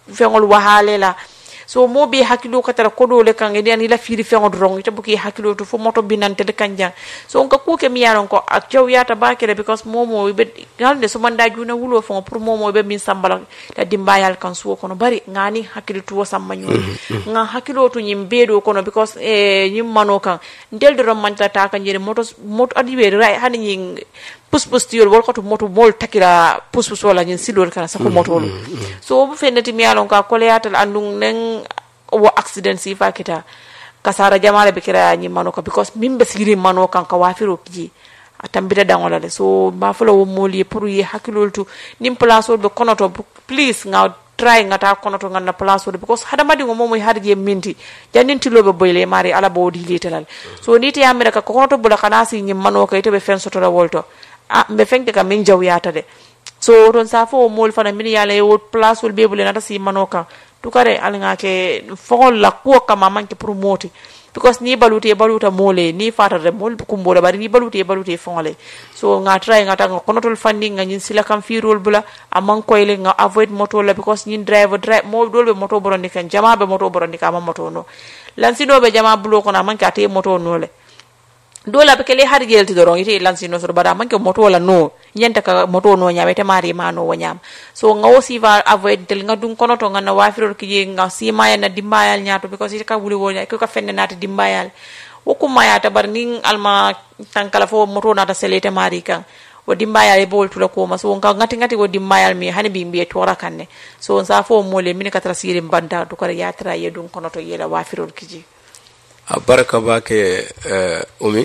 fengol wahalela so mo be hakilo katara kodo le kan edi anila firi fengol rong ita buki hakilo to fo moto binante le kanjang so onka kuke mi yaron ko ak jaw yata bakere because momo be galde so manda juna wulo fo pour momo be min sambala da dimbayal kan so kono bari ngani hakilo to samma nga hakilo to nyim bedo kono because nyim mano kan deldo rom manta ta kan jere moto adibe ray hani nying pus tiol wol ko to moto mol takira pus wala nyin silol kana sako moto so bu fenati mi yalon ka koleyatal andung nen wo accident si fakita kasara jamala be kira nyi manoka because mimbe siri manoka ka wafiro kiji atambita dangola le so ba fulo wo moli pour yi hakiloltu nim place be konoto please nga try ngata konoto ngana place because hada madi ngo momo harje minti janinti lobe boyle mari ala bodi litelal so niti amira ka konoto bula kana si nyi manoka ite be fen soto la wolto mbe fengte ka min jawyata de so don sa fo mol fana min yala e wot place wol bebule nata si manoka tukare alnga ke fogol la ko kama manke promote because ni baluta mole ni fatare mol kumbola bari ni balute fongole so nga try nga tanga konotol funding nga nyin sila kam fi role bula amman koyle nga avoid moto la because nyin drive mo dolbe moto borondi kan jama be moto borondi ka ma moto no lansido be jama bulo ko na manke ate moto no le dola be kele har gelti doron ite lansino so bada manke moto wala no nyenta ka moto no nyame te mari mano wanyam so nga osi va avoid del nga dun kono to nga na wafiro ki nga si maya na dimbayal nyato because ite ka wuli wonya ko ka fenne nata dimbayal woku maya ta bar ning alma tankala fo moto nata selete mari kan wo dimbayal e bol tula ko ma so nga ngati wo dimbayal mi hani bi mbiye tora kanne so sa fo mole min ka trasire banda to ko ya tra ye dun kono to yela wafiro ki baraka bake umi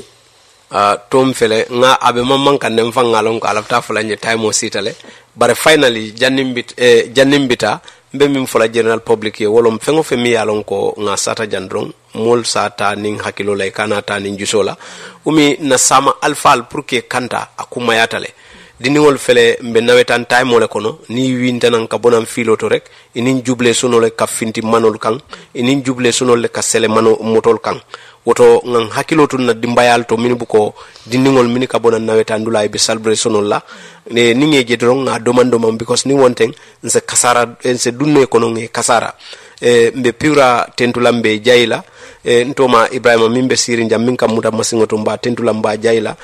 tom fele nga abe mamman kan dem fangalon ko alafta fulanje time o sitale bare finally jannimbita be min fula general public ye wolom fengo fe mi yalon ko nga sata jandron mol sata ning hakilo lay kana ta ning jusola umi na sama alfal pour que kanta akuma yatale diniwol fele mbe nawetan time le kono ni wintanan ka bonam filoto rek inin juble suno le ka finti manol kan inin juble suno le ka sele mano motol kan woto ngan hakilotu na dimbayal to mini buko diningol mini ka bonan nawetan dulay be celebration la ne ninge je dron na domando mam because ni wonten nse kasara nse dunne kono nge kasara mbe pura tentulambe jayla ntoma Ibrahima mimbe siri njam min kam muta masingoto mba tentulamba jayla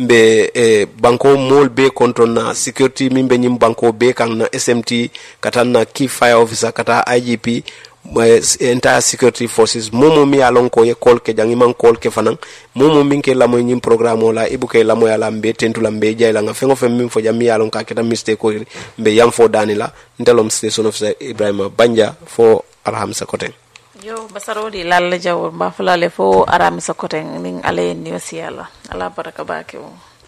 mbe banko mol be control na security mimbe nyim banko be kan na SMT kata na key fire officer kata IGP entire security forces momo mi alon ko ye kol ke jangi man kol ke fanan momo min ke lamo nyim programme la ibuke lamo ya lambe tentulambe jayla nga fengo fem min fo jam mi alon ka keta mistake ko mbe yam fo danila ndelom station officer Ibrahima Banja fo Alhamsa Koten yo basarodi lalla jawol ba fulale fo Aramisa Koten ning ale ni wasiala ala baraka bake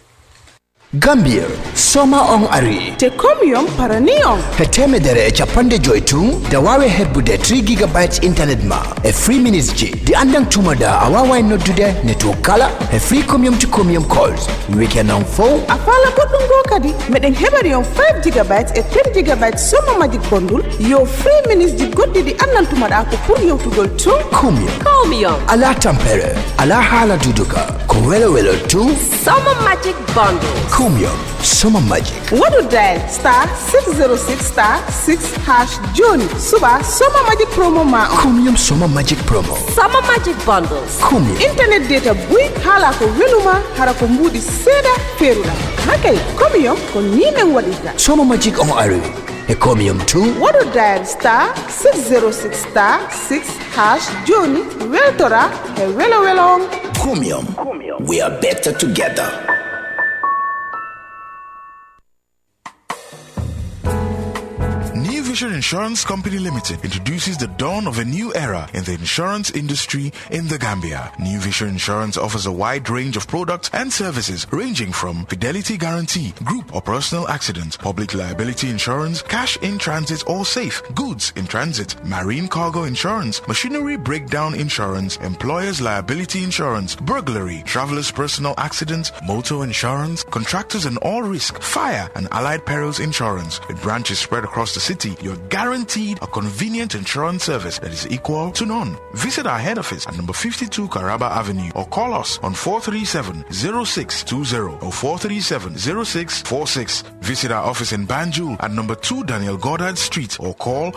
Gambia soma on ari te komium paranium heteme dere chapande joytu dawawe herbude 3 GB internet ma e free minutes ji di andang tumada awawa noddude network kala e free comium to comium calls weekend on phone afala bodungo kadi meden hebari on 5 GB e 10 GB soma magic bundle yo free minutes di goddi di andang tumada ko pour yewtugol to comium ala tampere ala hala duduka ko welo to soma magic bundle Comium Summer Magic. What do dial *606*6# June Suba Summer Magic promo ma on. Comium Summer Magic promo. Summer Magic bundles. Comium. Internet data bui hala ko weluma hara ko mbudi seda perula. Nakay Comium ko nime wadika. Summer Magic on Ari. E Comium too. What do dial *606*6# June Weltora e welong. Comium. We are better together. New Vision Insurance Company Limited introduces the dawn of a new era in the insurance industry in the Gambia. New Vision Insurance offers a wide range of products and services ranging from fidelity guarantee, group or personal accident, public liability insurance, cash in transit or safe, goods in transit, marine cargo insurance, machinery breakdown insurance, employer's liability insurance, burglary, traveler's personal accident, motor insurance, contractors and all risk, fire and allied perils insurance. With branches spread across the city, you're guaranteed a convenient insurance service that is equal to none. Visit our head office at number 52 Caraba Avenue or call us on 437-0620 or 437-0646. Visit our office in Banjul at number 2 Daniel Goddard Street or call